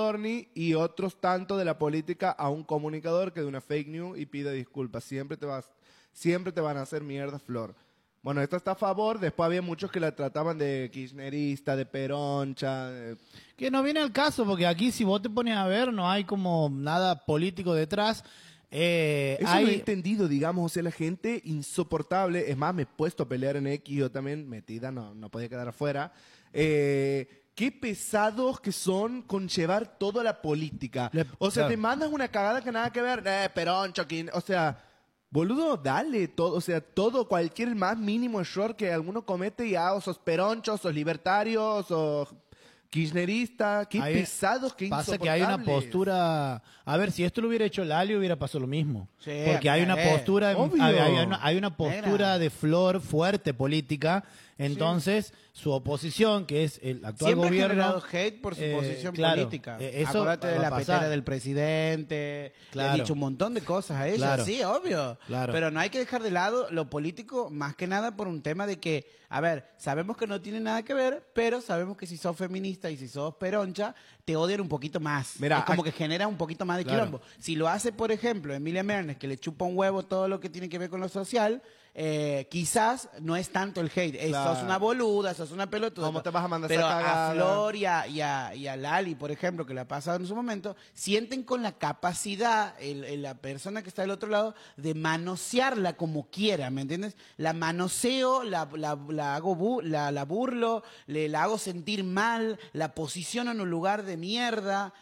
Orni y otros tanto de la política a un comunicador que de una fake news y pide disculpas. Siempre te van a hacer mierda, Flor. Bueno, esta está a favor. Después había muchos que la trataban de kirchnerista, de peroncha. Que no viene al caso, porque aquí si vos te pones a ver, no hay como nada político detrás. Eso no he entendido, digamos, o sea, la gente insoportable. Es más, me he puesto a pelear en X, yo también metida, no podía quedar afuera. Qué pesados que son con llevar toda la política. O sea, claro. te mandas una cagada que nada que ver, Perón, Choquín, o sea, boludo, dale todo, o sea, todo, cualquier más mínimo error que alguno comete y o sos peroncho, sos libertario, sos kirchnerista, qué pesados, qué pasa insoportables. que hay una postura. A ver, si esto lo hubiera hecho Lali, hubiera pasado lo mismo. Sí, porque hay una postura, obvio. hay una postura de Flor fuerte política. Entonces, su oposición, que es el actual siempre gobierno. Siempre ha generado hate por su posición claro, política. Eso Acordate de va a la pasar. petera del presidente. Le ha dicho un montón de cosas a ella. Claro. Sí, obvio. Claro. Pero no hay que dejar de lado lo político, más que nada por un tema de que, a ver, sabemos que no tiene nada que ver, pero sabemos que si sos feminista y si sos peroncha, te odian un poquito más. Mira, es como que genera un poquito más de quilombo. Si lo hace, por ejemplo, Emilia Mernes, que le chupa un huevo todo lo que tiene que ver con lo social, quizás no es tanto el hate. Claro. Sos una boluda, sos una pelotuda. ¿Cómo te vas a mandar Pero esa cagada? a Flor y a Lali, por ejemplo, que la ha pasado en su momento, sienten con la capacidad, la persona que está del otro lado, de manosearla como quiera, ¿me entiendes? La manoseo, la hago la burlo, la hago sentir mal, la posiciono en un lugar de mierda,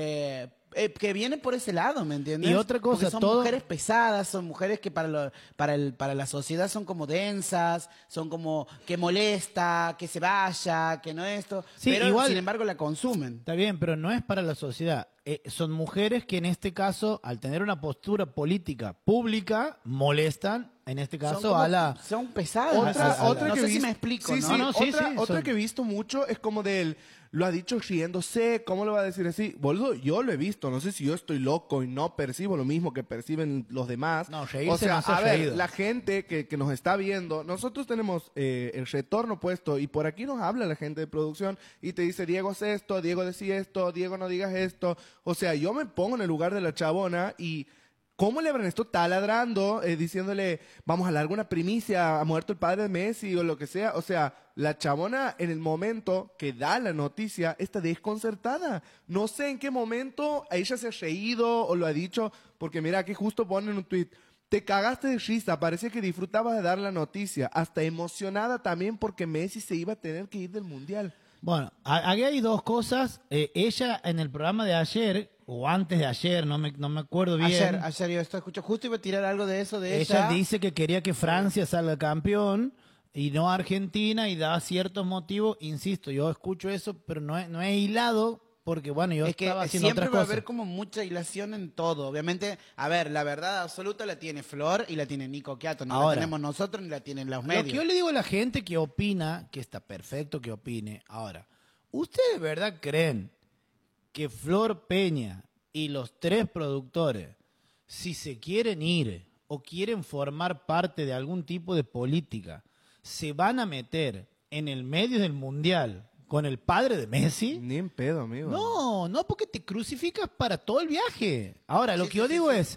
que viene por ese lado, ¿me entiendes? Y otra cosa, porque son mujeres pesadas, son mujeres que para la sociedad son como densas, son como que molesta, que se vaya, que no esto, Sí, pero igual, sin embargo la consumen. Está bien, pero no es para la sociedad. Son mujeres que en este caso, al tener una postura política pública, molestan, en este caso, son pesadas. Otra no que sé si vis- me explico, sí, ¿no? sí, No, otra son- que he visto mucho es como de él, lo ha dicho riéndose, ¿cómo lo va a decir así? Boludo, yo lo he visto, no sé si yo estoy loco y no percibo lo mismo que perciben los demás. No, reírse o sea, no se ha a ver, reído. la gente que nos está viendo, nosotros tenemos el retorno puesto y por aquí nos habla la gente de producción y te dice, Diego, haz esto, Diego, decía esto, Diego, no digas esto. O sea, yo me pongo en el lugar de la chabona y ¿cómo le habrán esto taladrando, diciéndole, vamos a hablar alguna primicia, ha muerto el padre de Messi o lo que sea? O sea, la chabona en el momento que da la noticia está desconcertada. No sé en qué momento ella se ha reído o lo ha dicho, porque mira, aquí justo ponen un tuit. Te cagaste de risa, parecía que disfrutabas de dar la noticia, hasta emocionada también porque Messi se iba a tener que ir del Mundial. Bueno, aquí hay dos cosas. Ella en el programa de ayer, o antes de ayer, no me acuerdo bien. Ayer yo esto escucho, justo iba a tirar algo de eso de Ella ella. dice que quería que Francia salga campeón y no Argentina y da ciertos motivos. Insisto, yo escucho eso, pero no he hilado porque, bueno, yo Es que estaba haciendo siempre otras va a cosas. haber como mucha hilación en todo. Obviamente, a ver, la verdad absoluta la tiene Flor y la tiene Nico Quiato. No la Ahora, tenemos nosotros ni la tienen los Lo medios. que yo le digo a la gente que opina, que está perfecto que opine. Ahora, ¿ustedes de verdad creen que Flor Peña y los tres productores, si se quieren ir o quieren formar parte de algún tipo de política, se van a meter en el medio del Mundial con el padre de Messi? Ni en pedo, amigo. No, porque te crucificas para todo el viaje. Ahora, lo que yo digo es,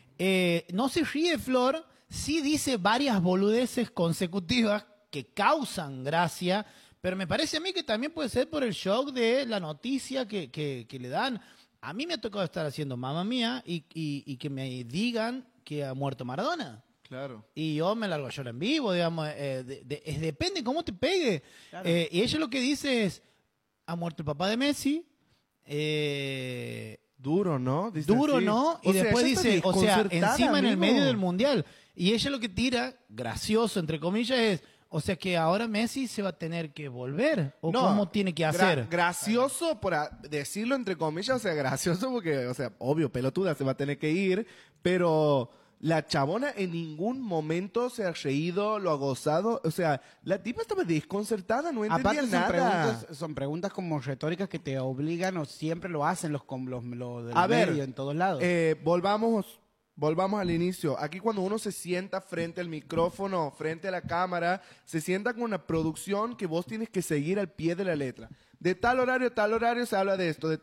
no se ríe Flor, sí dice varias boludeces consecutivas que causan gracia, pero me parece a mí que también puede ser por el shock de la noticia que le dan. A mí me ha tocado estar haciendo Mamma Mía y que me digan que ha muerto Maradona. Claro. Y yo me largo a llorar en vivo, digamos. Depende cómo te pegue. Claro. Y ella lo que dice es, ha muerto el papá de Messi. Duro, ¿no? Dice Duro, así. ¿no? Y O sea, después ella está dice, o sea, desconcertada, encima en el amigo. medio del Mundial. Y ella lo que tira, gracioso, entre comillas, es, o sea que ahora Messi se va a tener que volver. ¿O No, cómo tiene que hacer? Gracioso, por decirlo entre comillas, o sea, gracioso porque, o sea, obvio, pelotuda se va a tener que ir, pero la chabona en ningún momento se ha reído, lo ha gozado, o sea, la tipa estaba desconcertada, no entendía Aparte nada. son preguntas como retóricas que te obligan o siempre lo hacen los del A ver, medio en todos lados. Volvamos al inicio. Aquí cuando uno se sienta frente al micrófono, frente a la cámara, se sienta con una producción que vos tienes que seguir al pie de la letra. De tal horario a tal horario se habla de esto.